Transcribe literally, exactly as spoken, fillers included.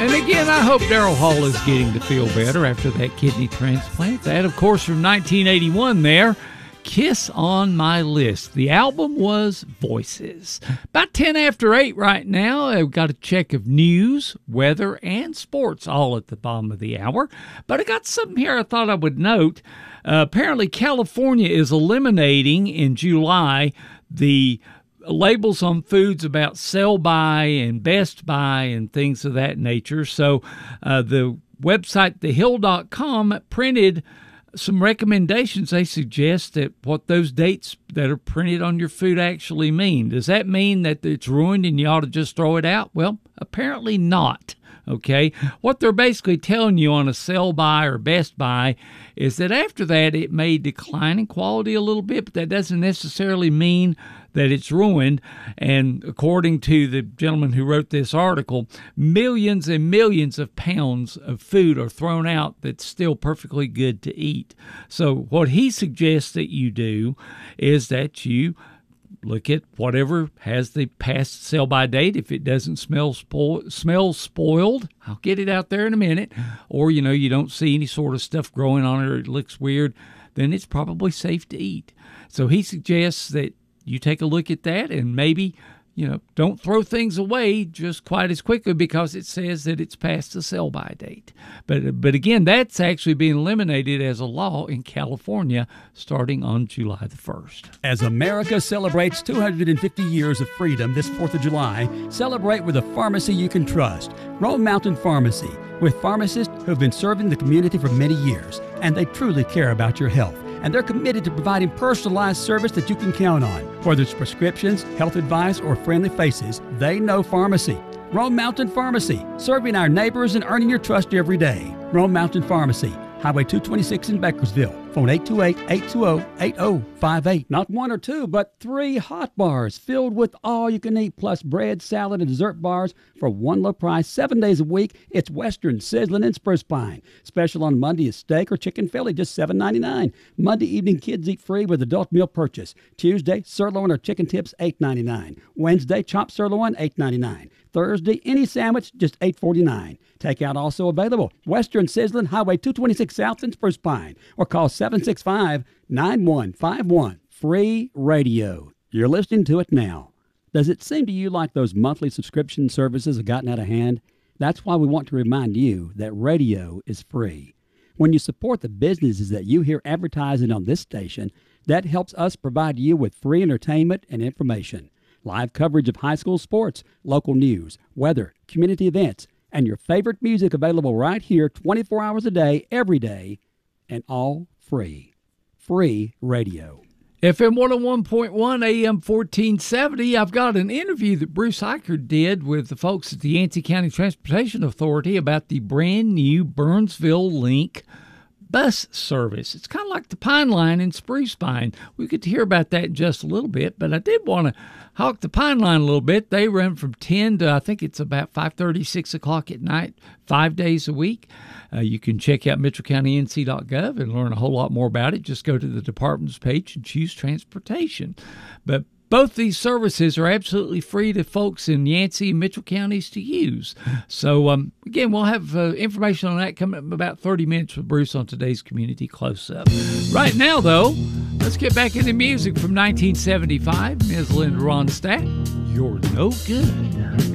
And again, I hope Daryl Hall is getting to feel better after that kidney transplant. That, of course, from nineteen eighty-one there, Kiss on My List. The album was Voices. About ten after eight right now. I've got a check of news, weather, and sports all at the bottom of the hour. But I got something here I thought I would note. Uh, apparently, California is eliminating in July the labels on foods about sell-by and best buy and things of that nature. So uh, the website the hill dot com printed some recommendations. They suggest that what those dates that are printed on your food actually mean. Does that mean that it's ruined and you ought to just throw it out? Well, apparently not. Okay, what they're basically telling you on a sell-by or best buy is that after that it may decline in quality a little bit, but that doesn't necessarily mean that it's ruined. And according to the gentleman who wrote this article, millions and millions of pounds of food are thrown out that's still perfectly good to eat. So what he suggests that you do is that you look at whatever has the past sell-by date. If it doesn't smell spo- smell spoiled, I'll get it out there in a minute, or, you know, you don't see any sort of stuff growing on it or it looks weird, then it's probably safe to eat. So he suggests that you take a look at that and maybe, you know, don't throw things away just quite as quickly because it says that it's past the sell-by date. But but again, that's actually being eliminated as a law in California starting on July the first. As America celebrates two hundred fifty years of freedom this fourth of July, celebrate with a pharmacy you can trust. Rome Mountain Pharmacy, with pharmacists who have been serving the community for many years, and they truly care about your health. And they're committed to providing personalized service that you can count on. Whether it's prescriptions, health advice, or friendly faces, they know pharmacy. Rome Mountain Pharmacy, serving our neighbors and earning your trust every day. Rome Mountain Pharmacy, Highway two twenty-six in Bakersville. Phone eight two eight, eight two zero, eight zero five eight. Not one or two, but three hot bars filled with all you can eat, plus bread, salad, and dessert bars for one low price, seven days a week. It's Western, Sizzling, and Spruce Pine. Special on Monday is steak or chicken Philly, just seven ninety-nine. Monday evening, kids eat free with adult meal purchase. Tuesday, sirloin or chicken tips, eight ninety-nine. Wednesday, chopped sirloin, eight ninety-nine. Thursday, any sandwich, just eight forty-nine. Takeout also available. Western, Sizzling, Highway two twenty-six South in Spruce Pine. Or call seven six five, nine one five one. Free radio. You're listening to it now. Does it seem to you like those monthly subscription services have gotten out of hand? That's why we want to remind you that radio is free. When you support the businesses that you hear advertising on this station, that helps us provide you with free entertainment and information. Live coverage of high school sports, local news, weather, community events, and your favorite music available right here twenty-four hours a day, every day, and all free. Free radio. F M one oh one point one, A M fourteen seventy. I've got an interview that Bruce Eichert did with the folks at the Yancey County Transportation Authority about the brand new Burnsville Link bus service. It's kind of like the Pine Line in Spruce Pine. We get to hear about that in just a little bit, but I did want to hawk the Pine Line a little bit. They run from ten to, I think it's about five thirty, six o'clock at night, five days a week. Uh, you can check out mitchell county n c dot gov and learn a whole lot more about it. Just go to the department's page and choose transportation. But both these services are absolutely free to folks in Yancey and Mitchell counties to use. So, um, again, we'll have uh, information on that coming up in about thirty minutes with Bruce on today's Community Close-Up. Right now, though, let's get back into music from nineteen seventy-five. Miz Linda Ronstadt, You're No Good.